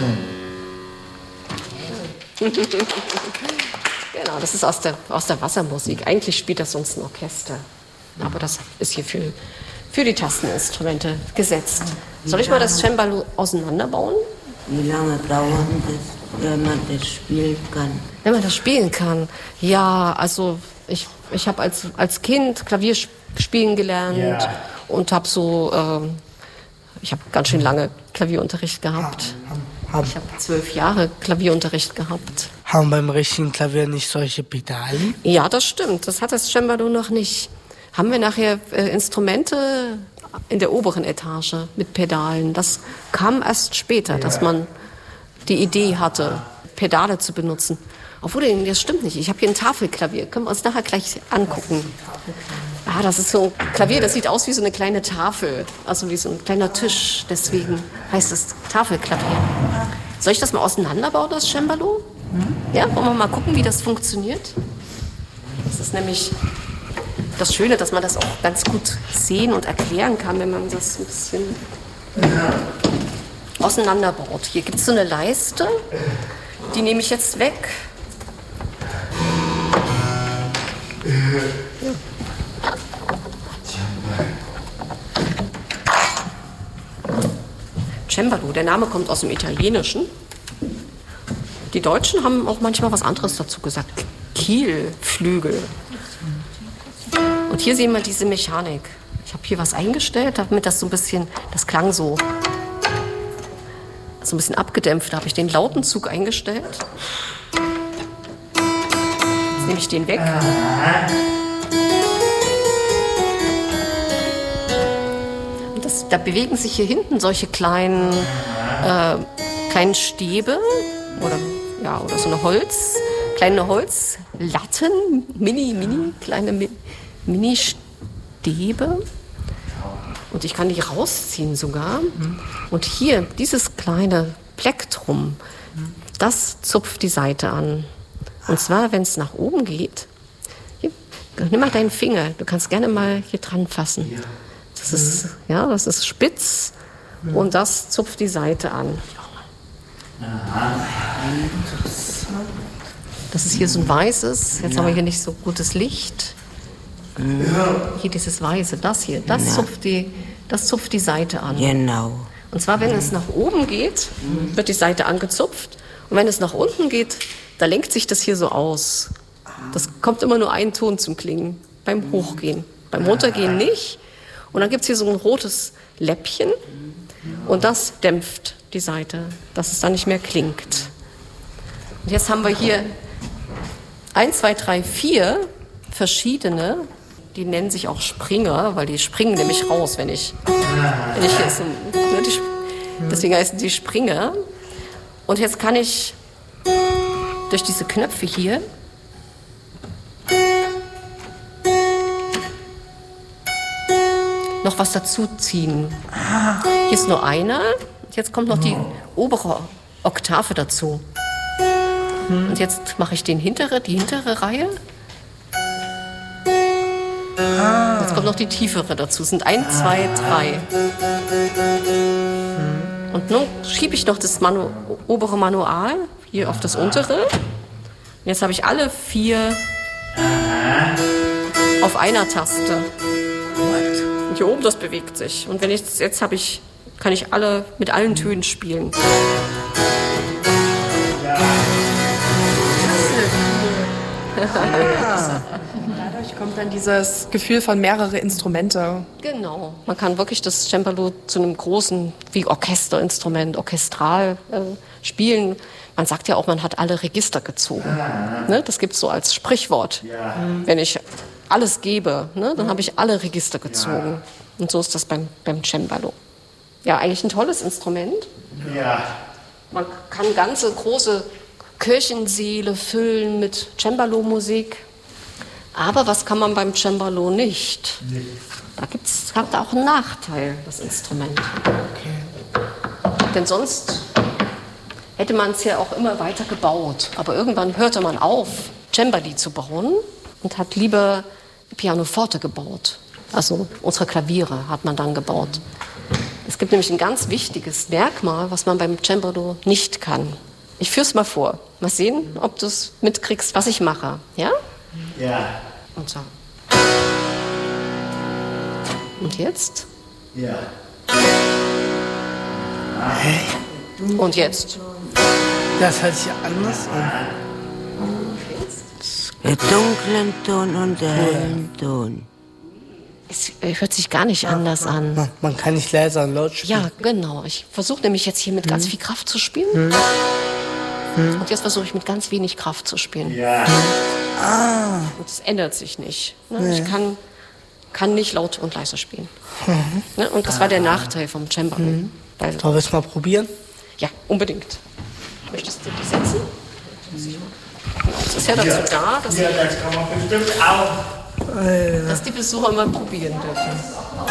Genau, das ist aus der Wassermusik. Eigentlich spielt das sonst ein Orchester. Aber das ist hier für die Tasteninstrumente gesetzt. Soll ich mal das Cembalo auseinanderbauen? Wie lange dauert das, wenn man das spielen kann? Wenn man das spielen kann? Ja, also ich habe als Kind Klavier spielen gelernt und habe ich habe ganz schön lange Klavierunterricht gehabt. Ich habe 12 Jahre Klavierunterricht gehabt. Haben beim richtigen Klavier nicht solche Pedalen? Ja, das stimmt. Das hat das Cembalo noch nicht. Haben wir nachher Instrumente in der oberen Etage mit Pedalen. Das kam erst später, dass man die Idee hatte, Pedale zu benutzen. Obwohl, das stimmt nicht. Ich habe hier ein Tafelklavier. Können wir uns nachher gleich angucken. Ah, das ist so ein Klavier, das sieht aus wie so eine kleine Tafel. Also wie so ein kleiner Tisch. Deswegen heißt es Tafelklavier. Soll ich das mal auseinanderbauen, das Cembalo? Ja, wollen wir mal gucken, wie das funktioniert? Das ist nämlich das Schöne, dass man das auch ganz gut sehen und erklären kann, wenn man das ein bisschen auseinanderbaut. Hier gibt es so eine Leiste, die nehme ich jetzt weg. Ja. Cembalo, der Name kommt aus dem Italienischen. Die Deutschen haben auch manchmal was anderes dazu gesagt. Kielflügel. Und hier sehen wir diese Mechanik. Ich habe hier was eingestellt, damit das so ein bisschen, das klang so ein bisschen abgedämpft. Da habe ich den Lautenzug eingestellt. Jetzt nehme ich den weg. Und da bewegen sich hier hinten solche kleinen Stäbe oder so eine kleine Holzlatten, kleine Mini-Stäbe. Und ich kann die rausziehen sogar. Und hier, dieses kleine Plektrum, das zupft die Saite an. Und zwar, wenn es nach oben geht, hier, nimm mal deinen Finger, du kannst gerne mal hier dran fassen. Das ist spitz und das zupft die Saite an. Das ist hier so ein weißes, jetzt haben wir hier nicht so gutes Licht. Hier dieses Weiße, das zupft die Saite an. Genau. Und zwar, wenn es nach oben geht, wird die Saite angezupft. Und wenn es nach unten geht, da lenkt sich das hier so aus. Das kommt immer nur ein Ton zum Klingen beim Hochgehen. Beim Runtergehen nicht. Und dann gibt es hier so ein rotes Läppchen und das dämpft die Saite, dass es dann nicht mehr klingt. Und jetzt haben wir hier 1, 2, 3, 4 verschiedene, die nennen sich auch Springer, weil die springen nämlich raus, wenn ich jetzt so, deswegen heißen die Springer. Und jetzt kann ich durch diese Knöpfe hier noch was dazu ziehen. Hier ist nur einer, jetzt kommt noch die obere Oktave dazu. Und jetzt mache ich die hintere Reihe. Jetzt kommt noch die tiefere dazu. Es sind 1, 2, 3. Und nun schiebe ich noch das obere Manual hier auf das untere. Und jetzt habe ich alle 4 auf einer Taste. Und hier oben, das bewegt sich. Und wenn ich jetzt kann ich mit allen Tönen spielen. Dadurch kommt dann dieses Gefühl von mehrere Instrumente. Genau. Man kann wirklich das Cembalo zu einem großen, wie Orchesterinstrument, orchestral spielen. Man sagt ja auch, man hat alle Register gezogen. Ne? Das gibt es so als Sprichwort. Wenn ich alles gebe, ne, dann habe ich alle Register gezogen. Und so ist das beim Cembalo. Ja, eigentlich ein tolles Instrument. Ja. Man kann ganze große Kirchensäle füllen mit Cembalo-Musik. Aber was kann man beim Cembalo nicht? Hat da auch einen Nachteil, das Instrument. Okay. Denn sonst hätte man es ja auch immer weiter gebaut. Aber irgendwann hörte man auf, Cembali zu bauen und hat lieber Pianoforte gebaut. Also unsere Klaviere hat man dann gebaut. Es gibt nämlich ein ganz wichtiges Merkmal, was man beim Cembalo nicht kann. Ich führe es mal vor. Mal sehen, ob du es mitkriegst, was ich mache. Ja? Ja. Und so. Und jetzt? Ja. Und jetzt? Das hört sich anders an. Der dunklen Ton und der hellen Ton. Es hört sich gar nicht anders an. Man kann nicht leiser und laut spielen. Ja, genau. Ich versuche nämlich jetzt hier mit ganz viel Kraft zu spielen. Und jetzt versuche ich mit ganz wenig Kraft zu spielen. Ja. Und es ändert sich nicht. Ne? Ich kann nicht laut und leise spielen. Ne? Und das war der Nachteil vom Cembalo. Weil, Sollen wir es mal probieren? ja, unbedingt. Möchtest du die setzen? Es ist ja dazu da, dass, Ja, das kann man bestimmt auch. dass die Besucher mal probieren dürfen.